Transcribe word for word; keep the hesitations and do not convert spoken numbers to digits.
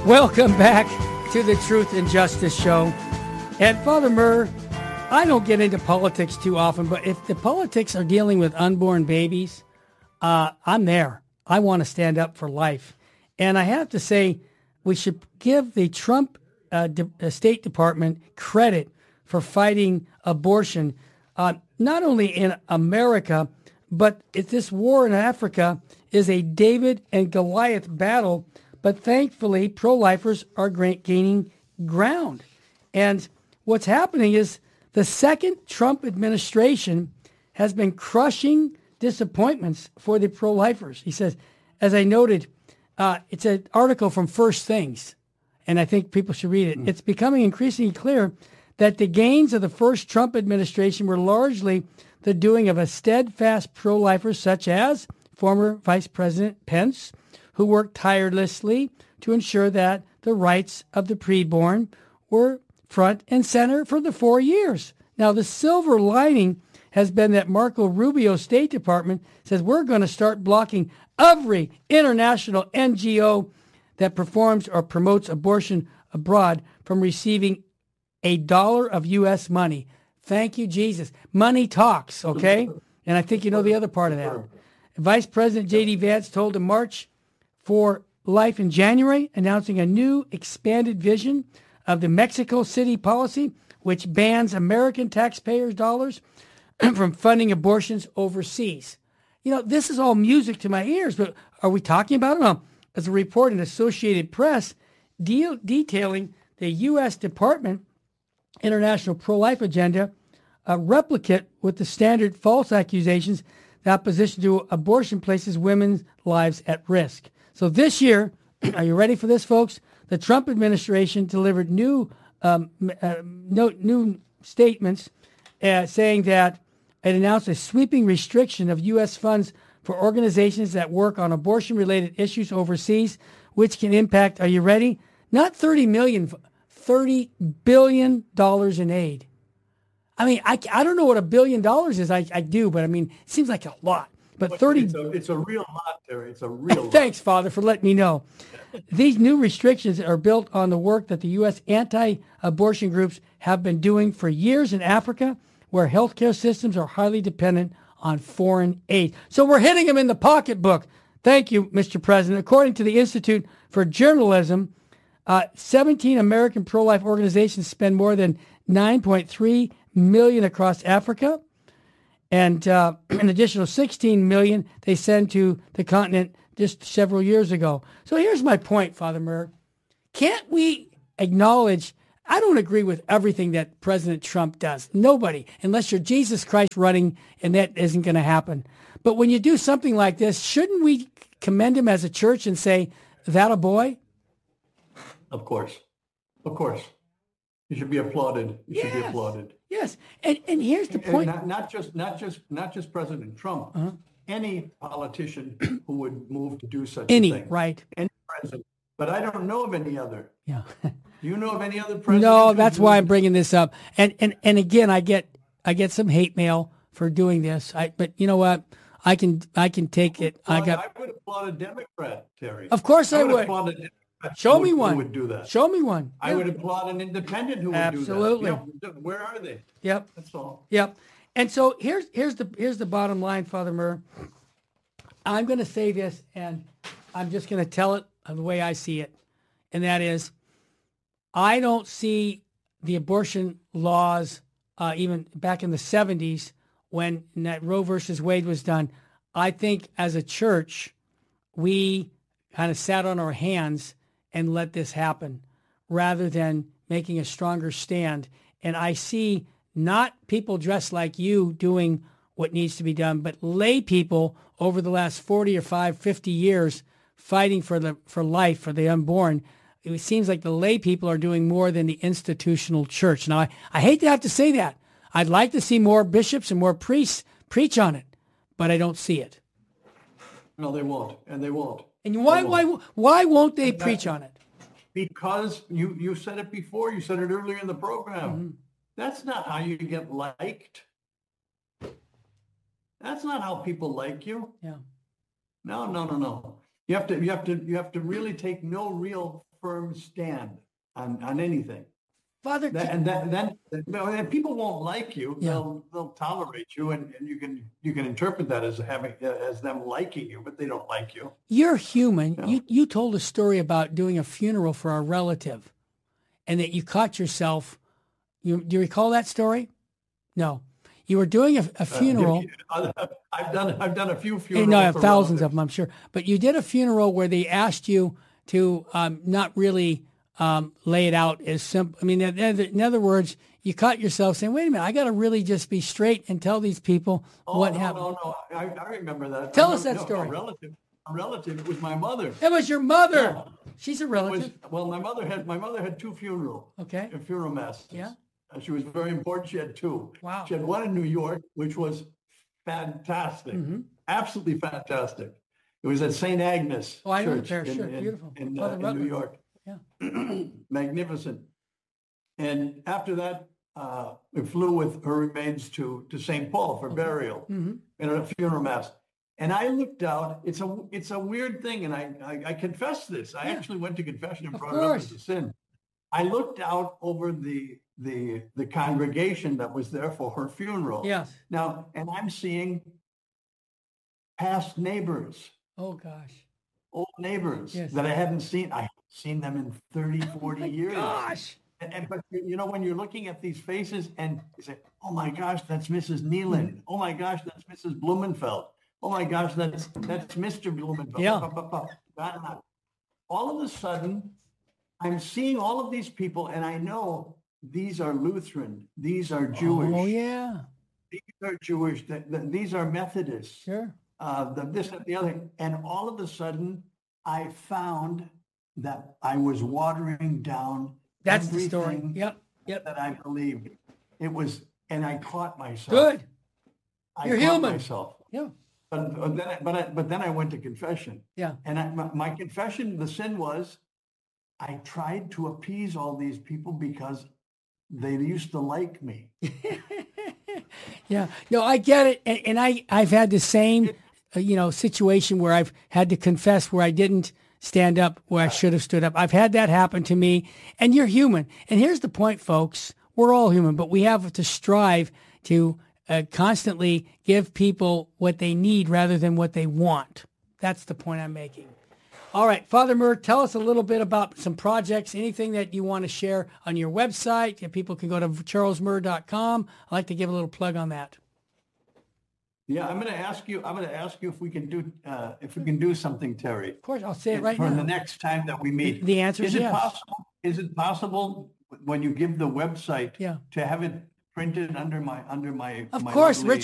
Welcome back to the Truth and Justice Show. And Father Murr, I don't get into politics too often, but if the politics are dealing with unborn babies, uh, I'm there. I want to stand up for life. And I have to say, we should give the Trump uh, De- State Department credit for fighting abortion, uh, not only in America, but if this war in Africa is a David and Goliath battle. But thankfully, pro-lifers are gaining ground. And what's happening is the second Trump administration has been crushing disappointments for the pro-lifers. He says, as I noted, uh, it's an article from First Things, and I think people should read it. Mm. It's becoming increasingly clear that the gains of the first Trump administration were largely the doing of a steadfast pro-lifer such as former Vice President Pence, who worked tirelessly to ensure that the rights of the preborn were front and center for the four years. Now, the silver lining has been that Marco Rubio's State Department says we're going to start blocking every international N G O that performs or promotes abortion abroad from receiving a dollar of U S money. Thank you, Jesus. Money talks, okay? And I think you know the other part of that. Vice President J D Vance told the March for Life in January, announcing a new expanded vision of the Mexico City policy, which bans American taxpayers' dollars from funding abortions overseas. You know, this is all music to my ears, but are we talking about it? Well, as a report in Associated Press deal, detailing the U S Department International Pro-Life Agenda, a replicate with the standard false accusations that opposition to abortion places women's lives at risk. So this year, are you ready for this, folks? The Trump administration delivered new um, uh, no, new statements uh, saying that it announced a sweeping restriction of U S funds for organizations that work on abortion-related issues overseas, which can impact, are you ready? Not thirty million dollars, thirty billion dollars in aid. I mean, I, I don't know what a billion dollars is. I, I do, but I mean, it seems like a lot. But thirty. It's a, it's a real lot, Terry. It's a real lot. Thanks, Father, for letting me know. These new restrictions are built on the work that the U S anti-abortion groups have been doing for years in Africa, where healthcare systems are highly dependent on foreign aid. So we're hitting them in the pocketbook. Thank you, Mister President. According to the Institute for Journalism, uh, seventeen American pro-life organizations spend more than nine point three million dollars across Africa. And uh, an additional sixteen million dollars they sent to the continent just several years ago. So here's my point, Father Murr. Can't we acknowledge, I don't agree with everything that President Trump does. Nobody, unless you're Jesus Christ running, and that isn't going to happen. But when you do something like this, shouldn't we commend him as a church and say, that a boy? Of course. Of course. You should be applauded. You should yes. be applauded. Yes, and and here's the point. Not, not just not just not just President Trump. Uh-huh. Any politician who would move to do such any, a thing. Right. Any president. But I don't know of any other. Yeah. Do you know of any other president? No, that's why I'm bringing this up. And and and again, I get I get some hate mail for doing this. I but you know what? I can I can take it. I got. I would applaud a Democrat, Terry. Of course I, I would. would. Applaud a Democrat. Show who, me one. Who would do that? Show me one. I yeah. would applaud an independent who would Absolutely. do that. Absolutely. You know, where are they? Yep. That's all. Yep. And so here's here's the here's the bottom line, Father Murr. I'm going to say this, and I'm just going to tell it the way I see it, and that is, I don't see the abortion laws uh, even back in the seventies when that Roe versus Wade was done. I think as a church, we kind of sat on our hands and let this happen rather than making a stronger stand. And I see not people dressed like you doing what needs to be done, but lay people over the last forty or five, fifty years fighting for the for life, for the unborn. It seems like the lay people are doing more than the institutional church. Now, I, I hate to have to say that. I'd like to see more bishops and more priests preach on it, but I don't see it. No, they won't, and they won't. And why why why won't they preach on it? Because you, you said it before. You said it earlier in the program. Mm-hmm. That's not how you get liked. That's not how people like you. Yeah. No, no, no, no. You have to, you have to, you have to really take no real firm stand on, on anything. Father, That, and that, then and people won't like you. Yeah. They'll they'll tolerate you, and, and you can you can interpret that as having as them liking you, but they don't like you. you're human. Yeah. You you told a story about doing a funeral for a relative, and that you caught yourself. You do you recall that story? No, you were doing a, a funeral. Uh, I've done I've done a few funerals. No, I have for thousands relatives. of them, I'm sure. But you did a funeral where they asked you to um, not really um, lay it out as simple. I mean, in other, in other words, you caught yourself saying, "Wait a minute, I got to really just be straight and tell these people Oh, what no, happened." no, no. I, I remember that. Tell I us that remember- story. A relative, a relative. It was my mother. It was your mother. Yeah. She's a It was, relative. well, my mother had my mother had two funeral Okay. uh, funeral masses. Yeah. Uh, she was very important. She had two. Wow. She had one in New York, which was fantastic, Mm-hmm. absolutely fantastic. It was at Saint Agnes Oh, I know Church there, in, sure, in- beautiful. in, Father uh, in Rutledge. New York. Yeah. Magnificent. And after that, uh, we flew with her remains to to Saint Paul for burial Mm-hmm. in a funeral mass. And I looked out. It's a it's a weird thing, and I I, I confess this. I Yeah. actually went to confession and Of brought it up course. as a sin. I looked out over the the the congregation that was there for her funeral. Yes. Now, and I'm seeing past neighbors, Oh gosh. old neighbors Yes. that I hadn't seen. I haven't seen them in thirty, forty My years. gosh. And, and but you you know, when you're looking at these faces and you say, "Oh my gosh, that's Missus Nealon. Oh my gosh, that's Missus Blumenfeld. Oh my gosh, that's that's Mister Blumenfeld." Yeah. Pa, pa, pa, pa, pa. All of a sudden, I'm seeing all of these people, and I know these are Lutheran. These are Jewish. Oh yeah. These are Jewish. th- th- These are Methodists. Sure. Uh, the, this and the other. And all of a sudden, I found that I was watering down That's the story. everything Yep. Yep. that I believed. It was, and I caught myself. Good. I You're caught human. myself. Yeah. But, but then, I, but I, but then I went to confession, Yeah. and I, my, my confession, the sin was, I tried to appease all these people because they used to like me. Yeah, no, I get it, and, and I I've had the same, uh, you know, situation where I've had to confess where I didn't stand up where I should have stood up. I've had that happen to me, and you're human. And here's the point, folks: we're all human, but we have to strive to uh, constantly give people what they need rather than what they want. That's the point I'm making. All right, Father Murr, tell us a little bit about some projects, anything that you want to share on your website. If people can go to charles murr dot com. I'd like to give a little plug on that. Yeah, I'm going to ask you. I'm going to ask you if we can do uh, if we can do something, Terry. Of course, I'll say it right for now. the next time that we meet. The answer is is it yes. possible? Is it possible when you give the website Yeah. to have it printed under my under my Of my course, lovely,